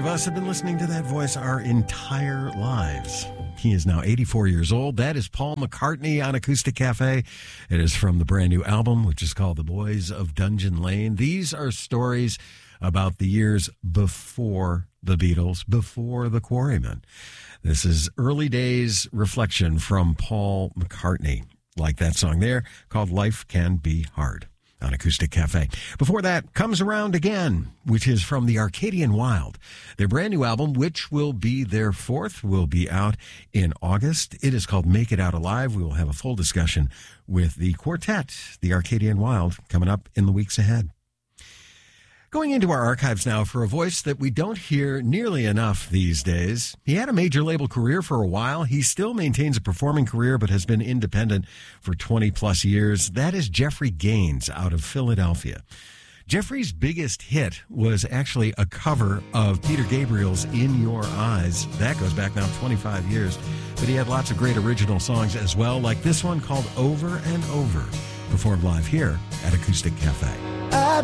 of us have been listening to that voice our entire lives. He is now 84 years old. That is Paul McCartney on Acoustic Cafe. It is from the brand new album, which is called The Boys of Dungeon Lane. These are stories about the years before the Beatles, before the Quarrymen. This is early days reflection from Paul McCartney, like that song there called Life Can Be Hard on Acoustic Cafe. Before that, Comes Around Again, which is from the Arcadian Wild. Their brand new album, which will be their fourth, will be out in August. It is called Make It Out Alive. We will have a full discussion with the quartet, the Arcadian Wild, coming up in the weeks ahead. Going into our archives now for a voice that we don't hear nearly enough these days. He had a major label career for a while. He still maintains a performing career, but has been independent for 20 plus years. That is Jeffrey Gaines out of Philadelphia. Jeffrey's biggest hit was actually a cover of Peter Gabriel's In Your Eyes. That goes back now 25 years. But he had lots of great original songs as well, like this one called Over and Over, performed live here at Acoustic Cafe. I